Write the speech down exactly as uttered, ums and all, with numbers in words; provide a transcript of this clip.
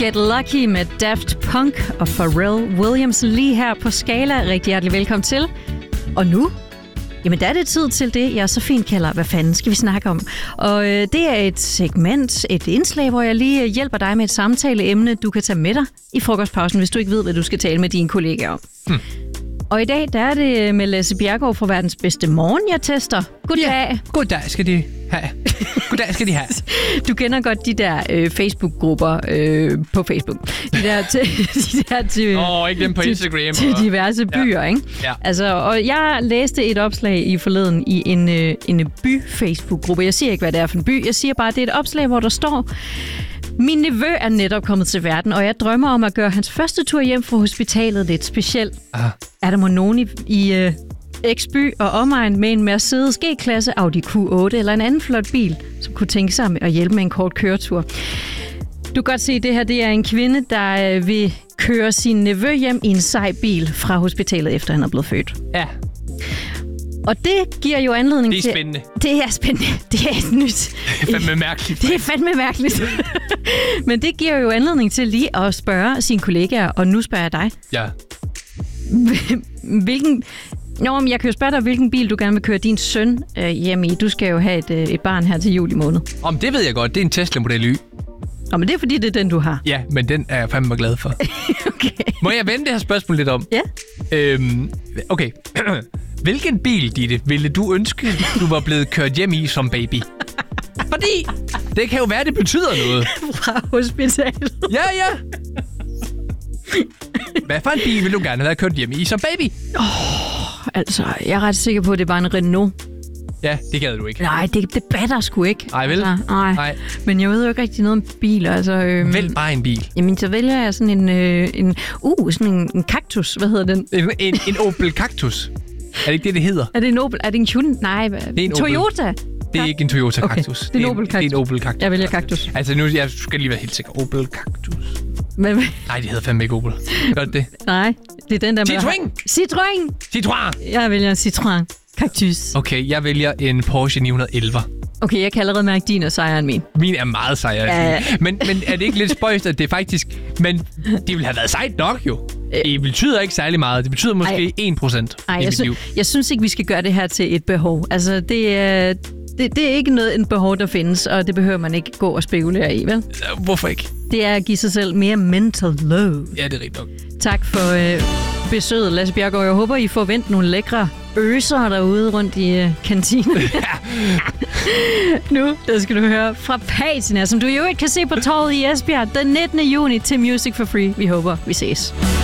Get Lucky med Daft Punk og Pharrell Williams lige her på Skala. Rigtig hjertelig velkommen til. Og nu, jamen der er det tid til det, jeg så fint kalder, hvad fanden skal vi snakke om? Og øh, det er et segment, et indslag, hvor jeg lige hjælper dig med et samtaleemne, du kan tage med dig i frokostpausen, hvis du ikke ved, hvad du skal tale med dine kollegaer om. Hmm. Og i dag, der er det med Lasse Bjerregaard fra Verdens Bedste Morgen, jeg tester. Goddag. Ja, goddag skal de have. Goddag skal de have. Du kender godt de der øh, Facebook-grupper øh, på Facebook. De der til... de der til Åh, oh, ikke dem på Instagram. Til, til diverse byer, ja. ikke? Ja. Altså, og jeg læste et opslag i forleden i en, øh, en by-Facebook-gruppe. Jeg siger ikke, hvad det er for en by. Jeg siger bare, at det er et opslag, hvor der står... Min nevø er netop kommet til verden, og jeg drømmer om at gøre hans første tur hjem fra hospitalet lidt speciel. Aha. Er der må nogen i, i uh, X-by og omegn med en Mercedes G-klasse, Audi Q otte eller en anden flot bil, som kunne tænke sig med at hjælpe med en kort køretur? Du kan godt se, at det her det er en kvinde, der uh, vil køre sin nevø hjem i en sej bil fra hospitalet, efter han er blevet født. Ja. Og det giver jo anledning til... Det er spændende. Til, det er spændende. Det er et nyt... Det er fandme mærkeligt. Det er fandme mærkeligt. Men det giver jo anledning til lige at spørge sine kollegaer, og nu spørger jeg dig. Ja. Hvilken... Nå, men jeg kan jo spørge dig, hvilken bil du gerne vil køre din søn øh, hjem i. Du skal jo have et, øh, et barn her til juli måned. Om det ved jeg godt. Det er en Tesla Model Y. Nå, men det er fordi, det er den, du har. Ja, men den er jeg fandme glad for. Okay. Må jeg vende det her spørgsmål lidt om? Ja. Øhm, okay. Hvilken bil, Ditte, ville du ønske, du var blevet kørt hjem i som baby? Fordi det kan jo være, det betyder noget. Fra hospitalet. Ja, ja. Hvad for en bil vil du gerne have været kørt hjem i som baby? Åh, oh, altså, jeg er ret sikker på, at det var en Renault. Ja, det gad du ikke. Nej, det, det batter sgu ikke. Nej, vel? Altså, nej. nej. Men jeg ved jo ikke rigtig noget om biler. Altså, øhm, Vælg bare en bil. Jamen, så vælger jeg sådan en, øh, en, uh, sådan en, en kaktus. Hvad hedder den? En, en, en Opel Cactus. Er det ikke det, det hedder? Er det en Opel? Er det en Hyundai? Nej, det er en Toyota? Opel. Det er ikke en Toyota Cactus. Okay. Det er en Opel Cactus. Det er en Opel Cactus. Jeg vælger Cactus. Altså nu, jeg skal lige være helt sikker. Opel Cactus. Men, Nej, det hedder fandme ikke Opel. Gør det? Nej, det er den der med... Citroën! Citroën! Citroën! Jeg vælger en Citroën Cactus. Okay, jeg vælger en Porsche ni elleve. Okay, jeg kan allerede mærke, din er sejere end min. Min er meget sejere. Ja. Men, men er det ikke lidt spøjst, at det faktisk... Men det ville have været sejt nok jo. Det betyder ikke særlig meget. Det betyder måske Ej. en procent Ej, i jeg, mit sy- liv. jeg synes ikke, vi skal gøre det her til et behov. Altså, det er... Det, det er ikke noget en behov, der findes, og det behøver man ikke gå og spekulere i, vel? Hvorfor ikke? Det er at give sig selv mere mental load. Ja, det er rigtigt nok. Tak for øh, besøget, Lasse Bjerregaard. Jeg håber, I får vendt nogle lækre øser derude rundt i øh, kantinen. Nu, der skal du høre fra Patina, som du jo ikke kan se på torvet i Esbjerg den nittende juni til Music for Free. Vi håber, vi ses.